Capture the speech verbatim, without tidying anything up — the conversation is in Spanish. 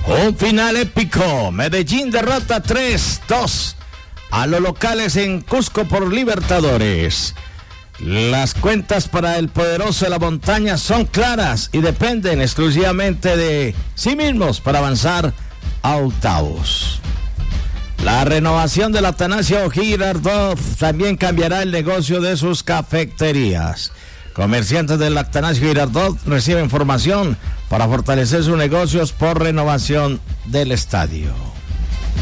Un final épico. Medellín derrota tres dos a los locales en Cusco por Libertadores. Las cuentas para el poderoso de la montaña son claras y dependen exclusivamente de sí mismos para avanzar a octavos. La renovación del Atanasio Girardot también cambiará el negocio de sus cafeterías. Comerciantes del Atanasio Girardot reciben formación para fortalecer sus negocios por renovación del estadio.